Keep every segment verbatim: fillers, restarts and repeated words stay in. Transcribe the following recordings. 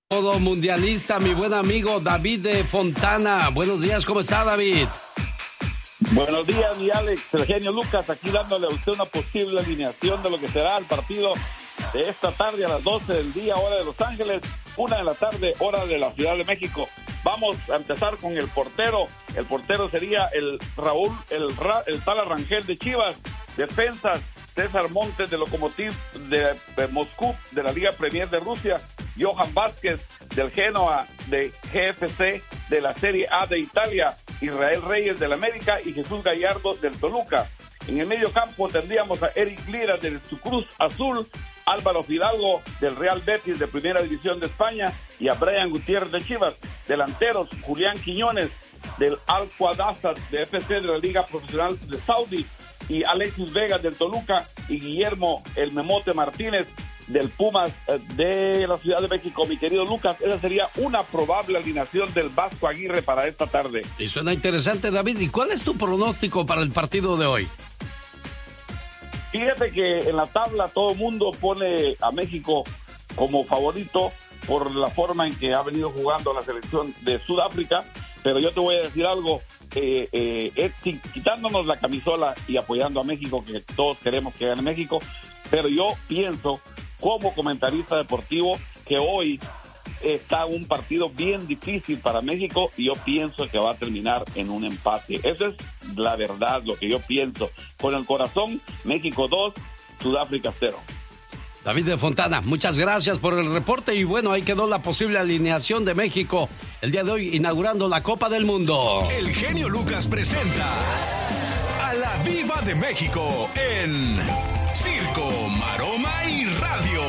Todo mundialista, mi buen amigo David de Fontana. Buenos días, ¿cómo está, David? Buenos días, mi Alex, el genio Lucas, aquí dándole a usted una posible alineación de lo que será el partido de esta tarde a las doce del día, hora de Los Ángeles, una de la tarde, hora de la Ciudad de México. Vamos a empezar con el portero. El portero sería el Raúl, el, Ra, el Tala Rangel de Chivas. Defensas, César Montes de Lokomotiv de, de Moscú, de la Liga Premier de Rusia. Johan Vázquez del Genoa de G F C de la Serie A de Italia. Israel Reyes del América y Jesús Gallardo del Toluca. En el medio campo tendríamos a Eric Lira del Cruz Azul, Álvaro Fidalgo del Real Betis de Primera División de España y a Brian Gutiérrez de Chivas. Delanteros, Julián Quiñones del Al Qadasat de F C de la Liga Profesional de Saudi y Alexis Vega del Toluca y Guillermo El Memote Martínez del Pumas de la Ciudad de México. Mi querido Lucas, esa sería una probable alineación del Vasco Aguirre para esta tarde. Y suena interesante, David. ¿Y cuál es tu pronóstico para el partido de hoy? Fíjate que en la tabla todo el mundo pone a México como favorito por la forma en que ha venido jugando la selección de Sudáfrica, pero yo te voy a decir algo, eh, eh, es, quitándonos la camisola y apoyando a México, que todos queremos que gane México, pero yo pienso como comentarista deportivo que hoy está un partido bien difícil para México y yo pienso que va a terminar en un empate. Esa es la verdad, lo que yo pienso. Con el corazón, México dos, Sudáfrica cero. David de Fontana, muchas gracias por el reporte y bueno, ahí quedó la posible alineación de México el día de hoy inaugurando la Copa del Mundo. El genio Lucas presenta a la Diva de México en Circo, Maroma y Radio.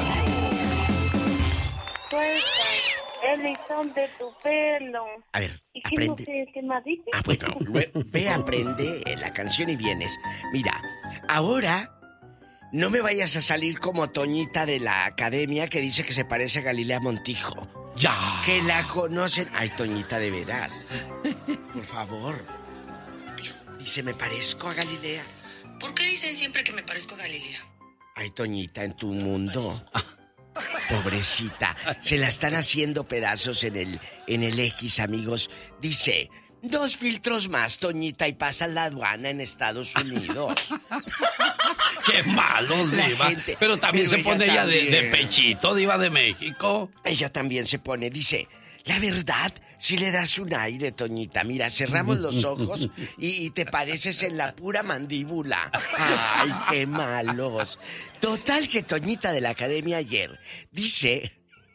El listón de tu pelo. A ver, ¿Y qué aprende. no sé qué más dice? Ah, bueno, lue- ve, aprende la canción y vienes. Mira, ahora no me vayas a salir como Toñita de la academia que dice que se parece a Galilea Montijo. ¡Ya! Que la conocen. Ay, Toñita, de veras. Por favor. Dice, ¿me parezco a Galilea? ¿Por qué dicen siempre que me parezco a Galilea? Ay, Toñita, en tu mundo. Pobrecita, se la están haciendo pedazos en el, en el X, amigos. Dice, dos filtros más, Toñita, y pasa la aduana en Estados Unidos. ¡Qué malos, La Diva! gente- Pero también pero se pone ella ella de, de también. pechito, Diva de México. Ella también se pone, dice, la verdad, si le das un aire, Toñita, mira, cerramos los ojos y, y te pareces en la pura mandíbula. Ay, qué malos. Total que Toñita de la academia ayer dice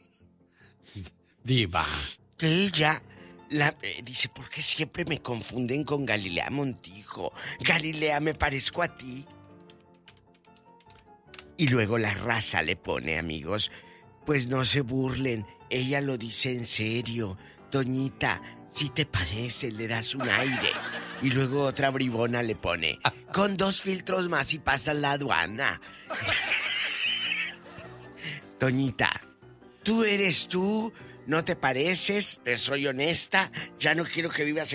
Diva. que ella, la, eh, dice, ¿por qué siempre me confunden con Galilea Montijo? Galilea, me parezco a ti. Y luego la raza le pone, amigos, pues no se burlen, ella lo dice en serio. Toñita, si te parece, le das un aire. Y luego otra bribona le pone, con dos filtros más y pasas la aduana. Toñita, tú eres tú, no te pareces, te soy honesta, ya no quiero que vivas en